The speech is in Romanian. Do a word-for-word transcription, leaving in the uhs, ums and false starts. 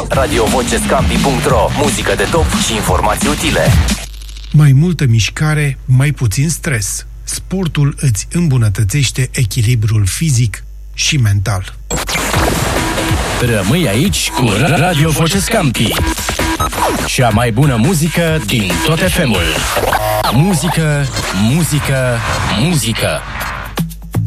radio voce scampi punct ro. Muzică de top și informații utile. Mai multă mișcare, mai puțin stres. Sportul îți îmbunătățește echilibrul fizic și mental. Rămâi aici cu Radio Voce Scampi. Cea mai bună muzică din tot F M-ul. Muzică, muzică, muzică.